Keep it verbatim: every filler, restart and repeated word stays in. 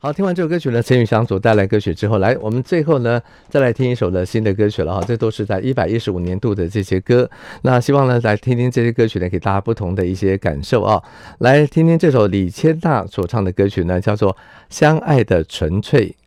好，听完这首歌曲呢，陈宇翔所带来歌曲之后，来，我们最后呢，再来听一首的新的歌曲了哈，这都是在一百一十五年度的这些歌，那希望呢，来听听这些歌曲呢，给大家不同的一些感受啊，来听听这首李千娜所唱的歌曲呢，叫做《相爱的纯粹》。